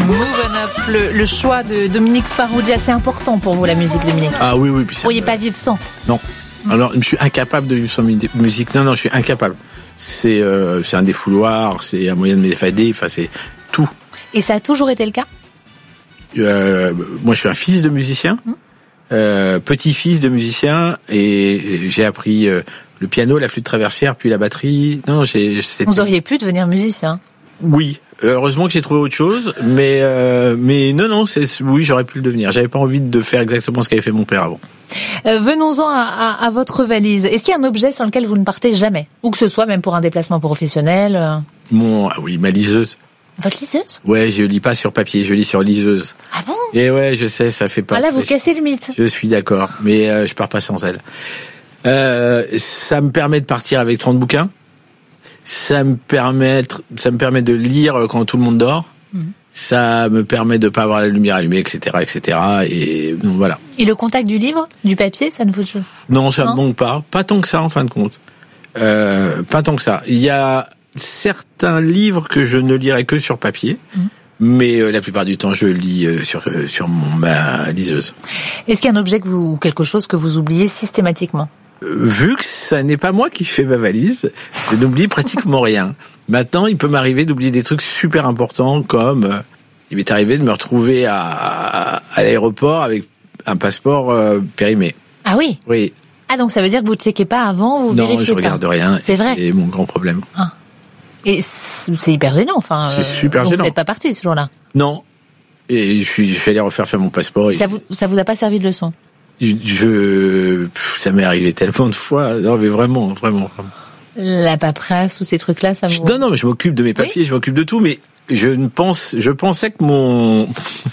Moving Up, le choix de Dominique Farrugia, c'est important pour vous, la musique, Dominique? Ah oui. Puis vous ne pourriez pas vivre sans? Non. Alors, je suis incapable de vivre sans musique. Non, je suis incapable. C'est un défouloir, c'est un moyen de m'effader, enfin, c'est tout. Et ça a toujours été le cas? Moi, je suis un fils de musicien, petit-fils de musicien, et j'ai appris le piano, la flûte traversière, puis la batterie. Non, vous auriez pu devenir musicien? Oui. Heureusement que j'ai trouvé autre chose, mais non, oui, j'aurais pu le devenir. J'avais pas envie de faire exactement ce qu'avait fait mon père avant. Venons-en à votre valise. Est-ce qu'il y a un objet sur lequel vous ne partez jamais? Ou que ce soit même pour un déplacement professionnel? Ma liseuse. Votre liseuse? Ouais, je lis pas sur papier, je lis sur liseuse. Ah bon? Et ouais, je sais, ça fait pas... Ah là, vous cassez le mythe. Je suis d'accord, mais je pars pas sans elle. Ça me permet de partir avec 30 bouquins. Ça me permet de lire quand tout le monde dort. Ça me permet de pas avoir la lumière allumée, etc. Et donc voilà. Et le contact du livre, du papier, ça ne vous... Non, ça ne manque pas. Pas tant que ça, en fin de compte. Pas tant que ça. Il y a certains livres que je ne lirai que sur papier. Mais la plupart du temps, je lis sur ma liseuse. Est-ce qu'il y a un objet quelque chose que vous oubliez systématiquement? Vu que ça n'est pas moi qui fais ma valise, je n'oublie pratiquement rien. Maintenant, il peut m'arriver d'oublier des trucs super importants, comme il m'est arrivé de me retrouver à l'aéroport avec un passeport périmé. Ah oui? Oui. Ah, donc ça veut dire que vous ne checkez pas avant, vous vérifiez pas? Non, je regarde rien. C'est vrai? C'est mon grand problème. Ah. Et c'est hyper gênant, enfin. C'est super donc gênant. Vous n'êtes pas parti ce jour-là? Non. Et je suis allé refaire mon passeport. Ça vous a pas servi de leçon? Ça m'est arrivé tellement de fois. Non, mais vraiment. La paperasse ou ces trucs-là, ça vous... Non, mais je m'occupe de mes papiers, je m'occupe de tout, mais je pensais que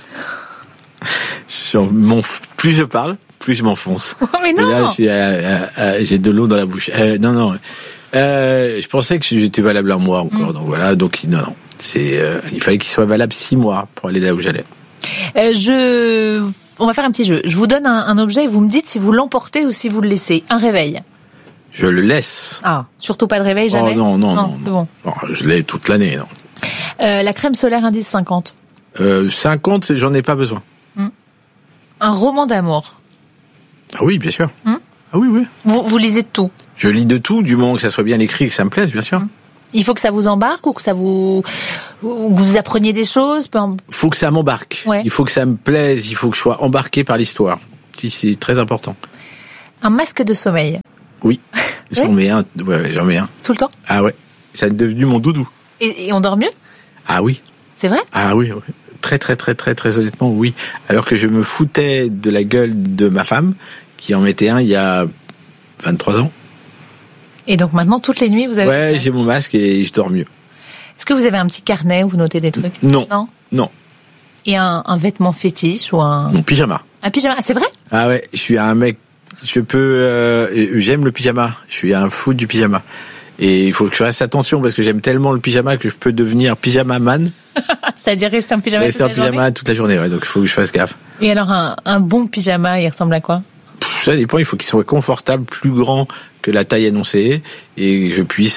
plus je parle, plus je m'enfonce. Oh, mais non! Et là, j'ai de l'eau dans la bouche. Non. Je pensais que j'étais valable un mois encore, donc voilà, donc non. Il fallait qu'il soit valable 6 mois pour aller là où j'allais. On va faire un petit jeu. Je vous donne un objet et vous me dites si vous l'emportez ou si vous le laissez. Un réveil. Je le laisse. Ah, surtout pas de réveil, jamais? Oh non. C'est bon. Non, je l'ai toute l'année, non. La crème solaire indice 50. 50, j'en ai pas besoin. Un roman d'amour. Ah oui, bien sûr. Ah oui. Vous lisez de tout? Je lis de tout, du moment que ça soit bien écrit, que ça me plaise, bien sûr. Il faut que ça vous embarque ou que vous appreniez des choses? Faut que ça m'embarque. Ouais. Il faut que ça me plaise, il faut que je sois embarqué par l'histoire. C'est très important. Un masque de sommeil. Oui. J'en mets un. Ouais, j'en mets un. Tout le temps? Ah ouais. Ça est devenu mon doudou. Et on dort mieux? Ah oui. C'est vrai? Ah oui. Très honnêtement, oui. Alors que je me foutais de la gueule de ma femme, qui en mettait un il y a 23 ans. Et donc maintenant, toutes les nuits, vous avez... Ouais, j'ai mon masque et je dors mieux. Est-ce que vous avez un petit carnet où vous notez des trucs? Non. Et un vêtement fétiche ou un... Mon pyjama. Un pyjama, c'est vrai? Ah ouais, je suis un mec, j'aime le pyjama. Je suis un fou du pyjama. Et il faut que je fasse attention parce que j'aime tellement le pyjama que je peux devenir pyjama man. C'est-à-dire rester en pyjama toute la journée, ouais, donc il faut que je fasse gaffe. Et alors, un bon pyjama, il ressemble à quoi? Ça dépend, il faut qu'il soit confortable, plus grand que la taille annoncée, et que je puisse,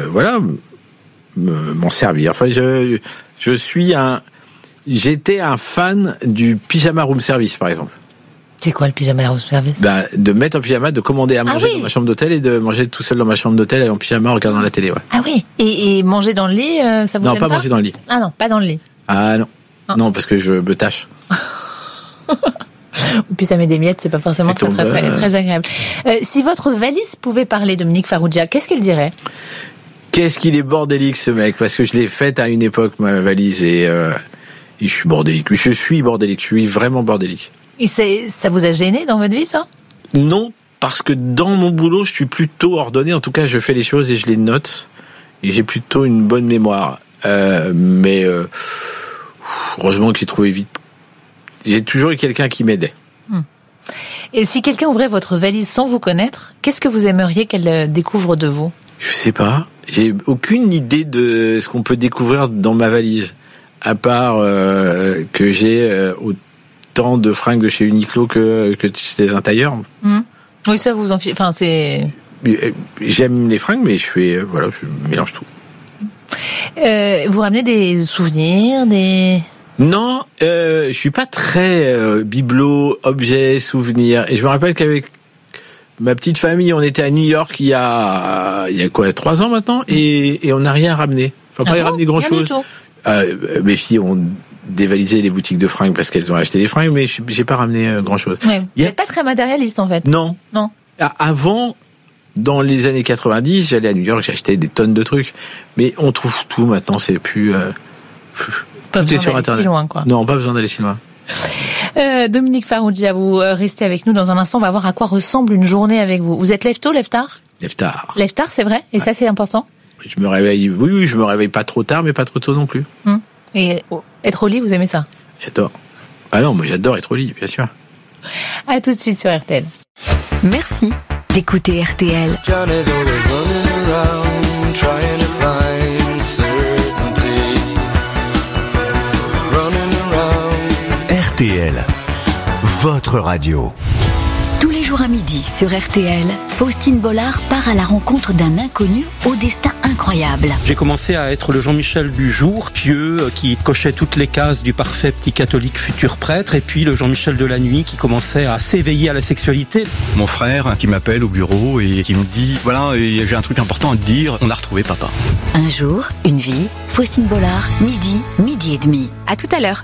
m'en servir. Enfin, j'étais un fan du pyjama room service, par exemple. C'est quoi le pyjama room service? De mettre un pyjama, de commander à manger dans ma chambre d'hôtel et de manger tout seul dans ma chambre d'hôtel en pyjama en regardant la télé, ouais. Ah oui. Et manger dans le lit, ça vous Non, gêne pas manger dans le lit. Ah non, pas dans le lit. Ah non. Non, parce que je me tâche. Et puis ça met des miettes, c'est pas forcément très agréable. Si votre valise pouvait parler, Dominique Farrugia, qu'est-ce qu'elle dirait? Qu'est-ce qu'il est bordélique, ce mec, parce que je l'ai faite à une époque, ma valise, et je suis bordélique. Je suis vraiment bordélique. Et ça vous a gêné dans votre vie, ça? Non, parce que dans mon boulot, je suis plutôt ordonné. En tout cas, je fais les choses et je les note. Et j'ai plutôt une bonne mémoire. Mais heureusement que j'ai trouvé vite. J'ai toujours eu quelqu'un qui m'aidait. Et si quelqu'un ouvrait votre valise sans vous connaître, qu'est-ce que vous aimeriez qu'elle découvre de vous? Je sais pas. J'ai aucune idée de ce qu'on peut découvrir dans ma valise. À part que j'ai autant de fringues de chez Uniqlo que chez un tailleur. Oui, ça vous en fiez. Enfin, c'est... J'aime les fringues, mais je mélange tout. Vous ramenez des souvenirs, des Non, je suis pas très bibelot, objet, souvenir. Et je me rappelle qu'avec ma petite famille, on était à New York il y a quoi, 3 ans maintenant, et on n'a rien ramené. Enfin, pas ramené grand chose. Mes filles ont dévalisé les boutiques de fringues parce qu'elles ont acheté des fringues, mais j'ai pas ramené grand chose. Ouais. Vous n'êtes pas très matérialiste en fait. Non. Avant, dans les années 90, j'allais à New York, j'achetais des tonnes de trucs, mais on trouve tout maintenant, c'est plus. Pas besoin d'aller si loin, quoi. Non, pas besoin d'aller si loin. Dominique Farrugia, vous restez avec nous dans un instant. On va voir à quoi ressemble une journée avec vous. Vous êtes lève-tôt, lève-tard ? Lève-tard. Lève-tard, c'est vrai ? Et ça, c'est important ? Je me réveille, oui, je me réveille pas trop tard, mais pas trop tôt non plus. Et être au lit, vous aimez ça ? J'adore. Ah non, moi j'adore être au lit, bien sûr. À tout de suite sur RTL. Merci d'écouter RTL. RTL, votre radio. Tous les jours à midi sur RTL, Faustine Bollard part à la rencontre d'un inconnu au destin incroyable. J'ai commencé à être le Jean-Michel du jour, pieux, qui cochait toutes les cases du parfait petit catholique futur prêtre, et puis le Jean-Michel de la nuit qui commençait à s'éveiller à la sexualité. Mon frère qui m'appelle au bureau et qui me dit « Voilà, j'ai un truc important à te dire, on a retrouvé papa ». Un jour, une vie, Faustine Bollard, midi et demi. À tout à l'heure.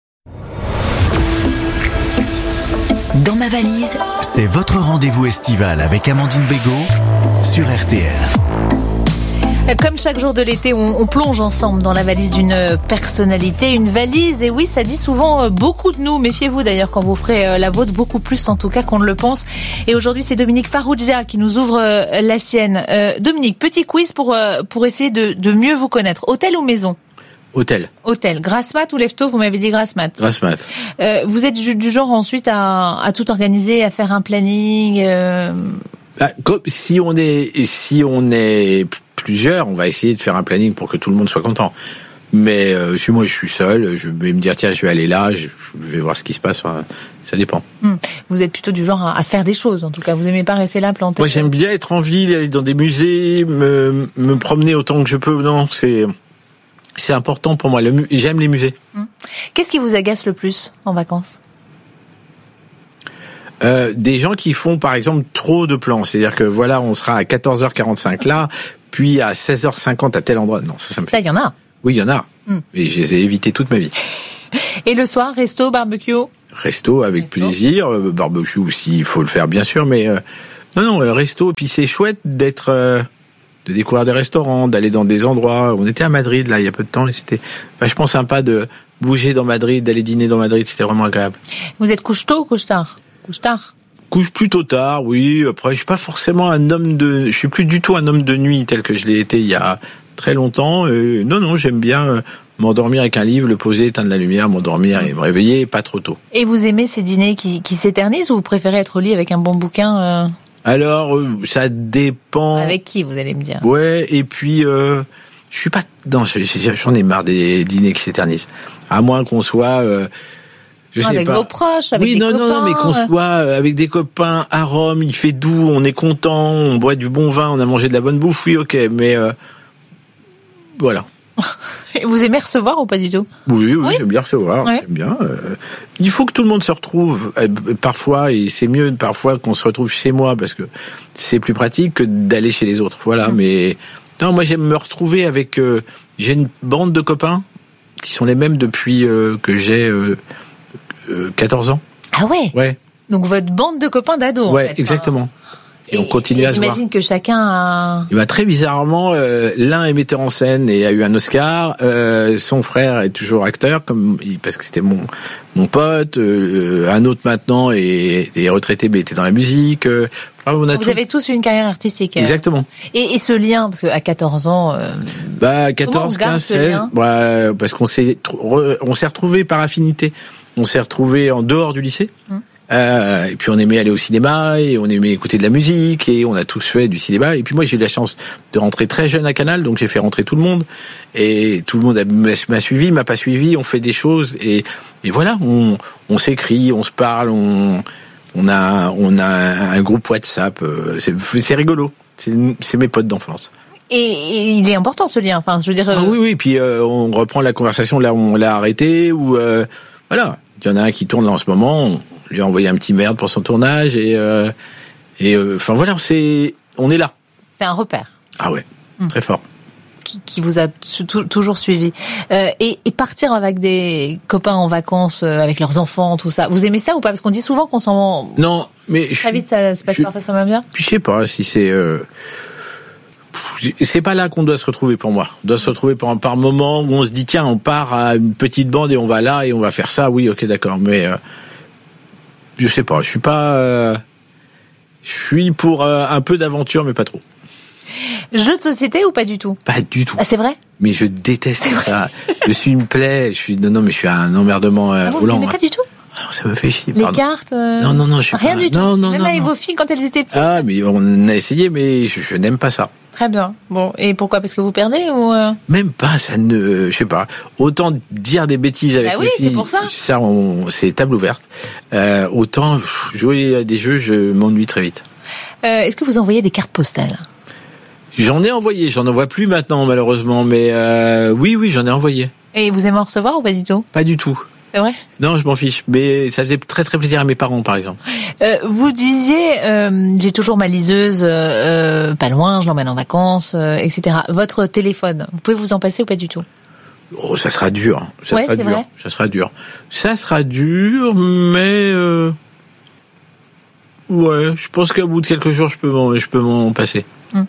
Dans ma valise, c'est votre rendez-vous estival avec Amandine Bégaud sur RTL. Comme chaque jour de l'été, on plonge ensemble dans la valise d'une personnalité, une valise. Et oui, ça dit souvent beaucoup de nous. Méfiez-vous d'ailleurs quand vous ferez la vôtre, beaucoup plus en tout cas qu'on ne le pense. Et aujourd'hui, c'est Dominique Farrugia qui nous ouvre la sienne. Dominique, petit quiz pour essayer de mieux vous connaître. Hôtel ou maison ? Hôtel. Grasse mat ou lève-tôt ? Vous m'avez dit grasse mat. Grasse mat. Vous êtes du genre ensuite à tout organiser, à faire un planning. Si on est plusieurs, on va essayer de faire un planning pour que tout le monde soit content. Mais si moi je suis seul, je vais me dire tiens, je vais aller là, je vais voir ce qui se passe. Ça dépend. Vous êtes plutôt du genre à faire des choses. En tout cas, vous aimez pas rester là planté. Moi, j'aime bien être en ville, aller dans des musées, me promener autant que je peux. Non, c'est important pour moi. J'aime les musées. Qu'est-ce qui vous agace le plus en vacances ? Des gens qui font, par exemple, trop de plans. C'est-à-dire que voilà, on sera à 14h45 là, puis à 16h50 à tel endroit. Non, ça me fait. Ça, il y en a. Oui, il y en a. Et je les ai évités toute ma vie. Et le soir, resto, barbecue ? Resto avec plaisir. Barbecue aussi, il faut le faire, bien sûr. Mais non, resto. Et puis c'est chouette de découvrir des restaurants, d'aller dans des endroits. On était à Madrid, là, il y a peu de temps, et c'était vachement sympa de bouger dans Madrid, d'aller dîner dans Madrid, c'était vraiment agréable. Vous êtes couche-tôt ou couche-tard ? Couche-tard. Couche plutôt tard, oui. Après, je suis pas forcément je suis plus du tout un homme de nuit tel que je l'ai été il y a très longtemps. Non, j'aime bien m'endormir avec un livre, le poser, éteindre la lumière, m'endormir et me réveiller, pas trop tôt. Et vous aimez ces dîners qui s'éternisent ou vous préférez être au lit avec un bon bouquin Alors, ça dépend. Avec qui, vous allez me dire ? Ouais, et puis je suis pas. Non, j'en ai marre des dîners qui s'éternisent. À moins qu'on soit. Avec vos proches, avec des copains. Non, mais qu'on soit avec des copains à Rome, il fait doux, on est content, on boit du bon vin, on a mangé de la bonne bouffe, oui, ok, mais voilà. Et vous aimez recevoir ou pas du tout ? Oui, j'aime bien recevoir, ouais. J'aime bien. Il faut que tout le monde se retrouve, parfois, et c'est mieux parfois qu'on se retrouve chez moi, parce que c'est plus pratique que d'aller chez les autres, voilà, mais non, moi j'aime me retrouver avec, j'ai une bande de copains qui sont les mêmes depuis que j'ai 14 ans. Ah ouais ? Ouais. Donc votre bande de copains d'ado. Ouais, en fait. exactement. Et on continue à se voir. J'imagine que chacun a... Et très bizarrement, l'un est metteur en scène et a eu un Oscar. Son frère est toujours acteur, parce que c'était mon pote. Un autre maintenant est retraité, mais était dans la musique. Vous avez tous eu une carrière artistique. Exactement. Et ce lien, parce qu'à 14 ans... 14, 15, 16... parce qu'on s'est retrouvés par affinité. On s'est retrouvés en dehors du lycée. Et puis on aimait aller au cinéma et on aimait écouter de la musique et on a tous fait du cinéma. Et puis moi j'ai eu la chance de rentrer très jeune à Canal, donc j'ai fait rentrer tout le monde et tout le monde m'a suivi, m'a pas suivi. On fait des choses et voilà, on s'écrit, on se parle, on a un groupe WhatsApp. C'est rigolo. C'est mes potes d'enfance. Et il est important ce lien. Enfin, je veux dire. Oui. Puis on reprend la conversation là où on l'a arrêté. Ou voilà, il y en a un qui tourne là en ce moment. On lui a envoyé un petit merde pour son tournage et enfin voilà, on est là. C'est un repère. Ah ouais, très fort. Qui vous a toujours suivi. Et partir avec des copains en vacances, avec leurs enfants, tout ça. Vous aimez ça ou pas? Parce qu'on dit souvent qu'on s'en... Non, mais... Très vite, ça se passe parfaitement bien. Puis je sais pas si c'est pas là qu'on doit se retrouver pour moi. On doit se retrouver par moment où on se dit, tiens, on part à une petite bande et on va là et on va faire ça. Oui, ok, d'accord. Mais je sais pas, je suis pas... je suis pour un peu d'aventure, mais pas trop. Jeu de société ou pas du tout? Pas du tout. Ah, c'est vrai? Mais je déteste ça. Je suis une plaie. Non, mais je suis un emmerdement vous n'aimez pas du tout? Alors, ça me fait chier. Les cartes? Non, je suis rien pas... du tout. Non, même avec vos filles quand elles étaient petites. Ah, mais on a essayé, mais je n'aime pas ça. Très bien. Bon, et pourquoi? Parce que vous perdez ou Même pas, je sais pas. Autant dire des bêtises avec mes filles. C'est pour ça. C'est table ouverte. Autant jouer à des jeux, je m'ennuie très vite. Est-ce que vous envoyez des cartes postales? J'en ai envoyé, j'en envoie plus maintenant malheureusement, mais oui, j'en ai envoyé. Et vous aimez en recevoir ou pas du tout? Pas du tout. C'est vrai? Non, je m'en fiche, mais ça faisait très très plaisir à mes parents par exemple. Vous disiez, j'ai toujours ma liseuse pas loin, je l'emmène en vacances, etc. Votre téléphone, vous pouvez vous en passer ou pas du tout? Oh, ça sera dur. Vrai? Ça sera dur, mais ouais, je pense qu'au bout de quelques jours, je peux m'en passer.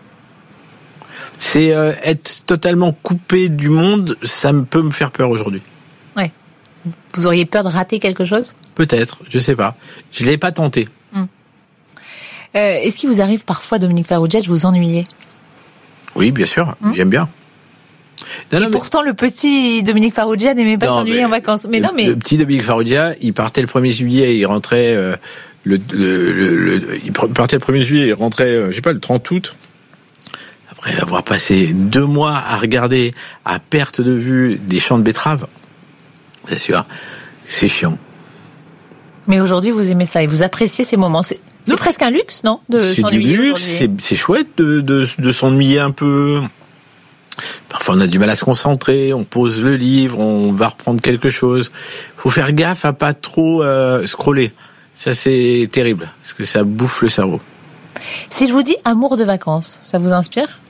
C'est être totalement coupé du monde, ça peut me faire peur aujourd'hui. Ouais. Vous auriez peur de rater quelque chose? Peut-être, je sais pas. Je l'ai pas tenté. Est-ce qu'il vous arrive parfois, Dominique Farrugia, de vous ennuyer? Oui, bien sûr. J'aime bien. Pourtant, le petit Dominique Farrugia n'aimait pas s'ennuyer en vacances. Le petit Dominique Farrugia, il partait le 1er juillet et il rentrait il partait le 1er juillet et il rentrait, je sais pas, le 30 août. Après avoir passé 2 mois à regarder à perte de vue des champs de betteraves, bien sûr, c'est chiant. Mais aujourd'hui, vous aimez ça et vous appréciez ces moments. C'est presque un luxe, non, de s'ennuyer aujourd'hui. C'est chouette de s'ennuyer un peu. Parfois, on a du mal à se concentrer. On pose le livre, on va reprendre quelque chose. Faut faire gaffe à pas trop scroller. Ça, c'est terrible parce que ça bouffe le cerveau. Si je vous dis amour de vacances, ça vous inspire?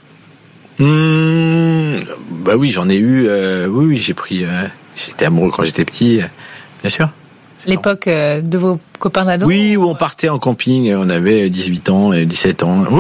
Bah oui, j'en ai eu. Oui, j'étais amoureux quand j'étais petit, bien sûr. L'époque de vos copains d'ados? Oui, où on partait en camping, on avait 18 ans et 17 ans.